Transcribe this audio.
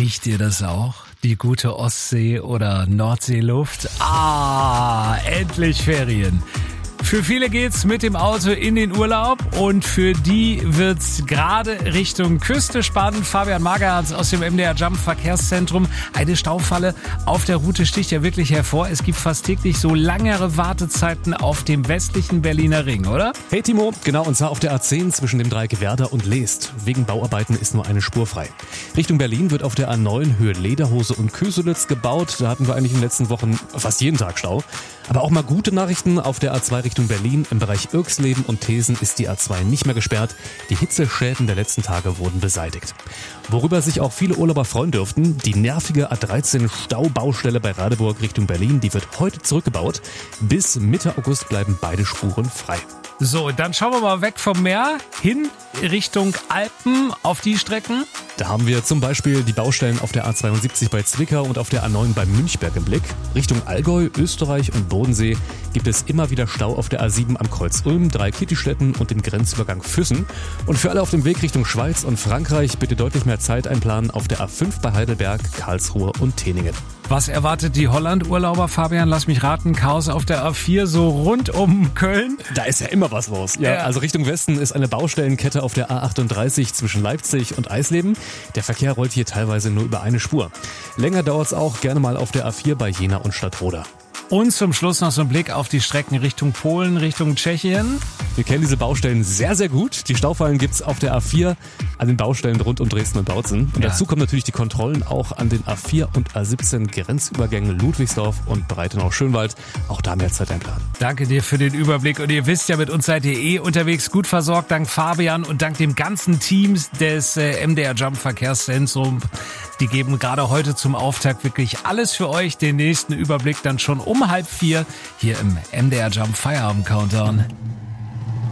Riecht ihr das auch? Die gute Ostsee- oder Nordseeluft? Endlich Ferien. Für viele geht's mit dem Auto in den Urlaub und für die wird's gerade Richtung Küste spannend. Fabian Magerhardt aus dem MDR Jump Verkehrszentrum. Eine Staufalle auf der Route sticht ja wirklich hervor. Es gibt fast täglich so langere Wartezeiten auf dem westlichen Berliner Ring, oder? Hey Timo, genau, und zwar auf der A10 zwischen dem Dreieck Werder und Leest. Wegen Bauarbeiten ist nur eine Spur frei. Richtung Berlin wird auf der A9 Höhe Lederhose und Köselitz gebaut. Da hatten wir eigentlich in den letzten Wochen fast jeden Tag Stau. Aber auch mal gute Nachrichten auf der A2 Richtung Berlin. Im Bereich Irxleben und Thesen ist die A2 nicht mehr gesperrt. Die Hitzeschäden der letzten Tage wurden beseitigt. Worüber sich auch viele Urlauber freuen dürften, die nervige A13 Staubaustelle bei Radeburg Richtung Berlin, die wird heute zurückgebaut. Bis Mitte August bleiben beide Spuren frei. So, dann schauen wir mal weg vom Meer hin Richtung Alpen auf die Strecken. Da haben wir zum Beispiel die Baustellen auf der A72 bei Zwickau und auf der A9 bei Münchberg im Blick. Richtung Allgäu, Österreich und Bodensee gibt es immer wieder Stau auf der A7 am Kreuz Ulm, Dreikitti-Städten und dem Grenzübergang Füssen. Und für alle auf dem Weg Richtung Schweiz und Frankreich bitte deutlich mehr Zeit einplanen auf der A5 bei Heidelberg, Karlsruhe und Teningen. Was erwartet die Holland-Urlauber, Fabian? Lass mich raten, Chaos auf der A4 so rund um Köln? Da ist ja immer was los. Ja, also Richtung Westen ist eine Baustellenkette auf der A38 zwischen Leipzig und Eisleben. Der Verkehr rollt hier teilweise nur über eine Spur. Länger dauert's auch gerne mal auf der A4 bei Jena und Stadtroda. Und zum Schluss noch so ein Blick auf die Strecken Richtung Polen, Richtung Tschechien. Wir kennen diese Baustellen sehr, sehr gut. Die Staufallen gibt's auf der A4 an den Baustellen rund um Dresden und Bautzen. Und dazu kommen natürlich die Kontrollen auch an den A4 und A17 Grenzübergängen Ludwigsdorf und Breitenau-Schönwald. Auch da mehr Zeit einplanen. Danke dir für den Überblick. Und ihr wisst ja, mit uns seid ihr unterwegs, gut versorgt, dank Fabian und dank dem ganzen Team des MDR Jump Verkehrszentrum. Die geben gerade heute zum Auftakt wirklich alles für euch. Den nächsten Überblick dann schon um 3:30 hier im MDR Jump Feierabend Countdown.